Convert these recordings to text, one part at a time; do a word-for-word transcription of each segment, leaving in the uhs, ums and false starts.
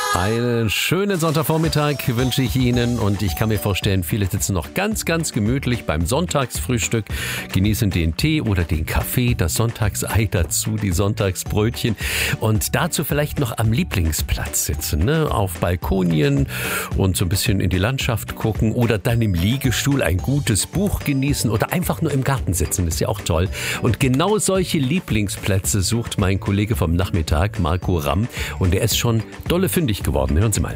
Einen schönen Sonntagvormittag wünsche ich Ihnen und ich kann mir vorstellen, viele sitzen noch ganz, ganz gemütlich beim Sonntagsfrühstück, genießen den Tee oder den Kaffee, das Sonntagsei dazu, die Sonntagsbrötchen und dazu vielleicht noch am Lieblingsplatz sitzen, ne? Auf Balkonien und so ein bisschen in die Landschaft gucken oder dann im Liegestuhl ein gutes Buch genießen oder einfach nur im Garten sitzen, ist ja auch toll. Und genau solche Lieblingsplätze sucht mein Kollege vom Nachmittag, Marco Ramm, und er ist schon dolle fündig geworden. Hören Sie mal.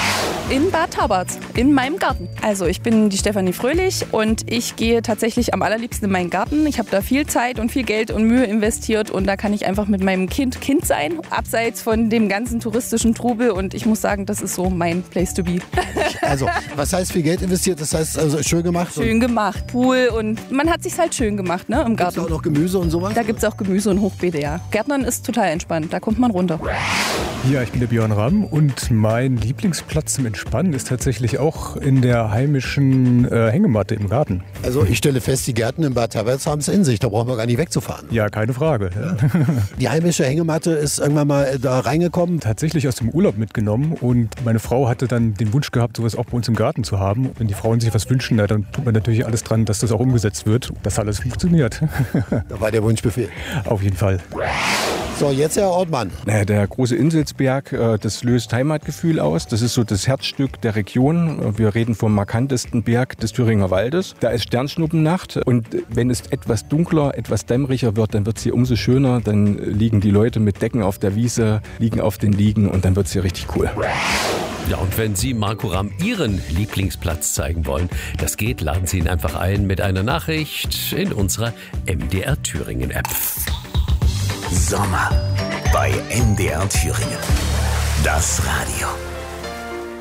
In Bad Taubert, in meinem Garten. Also ich bin die Stefanie Fröhlich und ich gehe tatsächlich am allerliebsten in meinen Garten. Ich habe da viel Zeit und viel Geld und Mühe investiert und da kann ich einfach mit meinem Kind Kind sein, abseits von dem ganzen touristischen Trubel, und ich muss sagen, das ist so mein Place to be. Also, was heißt viel Geld investiert? Das heißt also schön gemacht? Schön gemacht, Pool, und man hat sich's halt schön gemacht, ne, im Garten. Gibt's auch noch Gemüse und sowas? Da gibt's auch Gemüse und Hochbeete, ja. Gärtnern ist total entspannt, da kommt man runter. Ja, ich bin der Björn Ramm und mein Lieblingsplatz zum Entspannen ist tatsächlich auch in der heimischen äh, Hängematte im Garten. Also ich stelle fest, die Gärten in Bad Taubert haben es in sich, da brauchen wir gar nicht wegzufahren. Ja, keine Frage. Ja. Die heimische Hängematte ist irgendwann mal da reingekommen. Tatsächlich aus dem Urlaub mitgenommen und meine Frau hatte dann den Wunsch gehabt, sowas auch bei uns im Garten zu haben. Wenn die Frauen sich was wünschen, na, dann tut man natürlich alles dran, dass das auch umgesetzt wird, dass alles funktioniert. Da war der Wunschbefehl. Auf jeden Fall. So, jetzt Herr Ortmann. Naja, der große Inselsberg, das löst Heimatgefühl aus. Das ist so das Herzstück der Region. Wir reden vom markantesten Berg des Thüringer Waldes. Da ist Sternschnuppennacht und wenn es etwas dunkler, etwas dämmeriger wird, dann wird es hier umso schöner. Dann liegen die Leute mit Decken auf der Wiese, liegen auf den Liegen und dann wird es hier richtig cool. Ja, und wenn Sie Marco Ramm Ihren Lieblingsplatz zeigen wollen, das geht, laden Sie ihn einfach ein mit einer Nachricht in unserer M D R Thüringen App. Sommer bei M D R Thüringen. Das Radio.